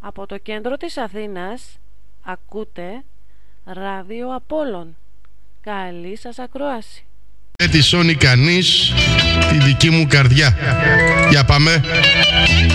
Από το κέντρο της Αθήνας ακούτε Ράδιο Απόλλων. Καλή σας ακρόαση. Δεν τη σώνει κανείς τη δική μου καρδιά. Για πάμε.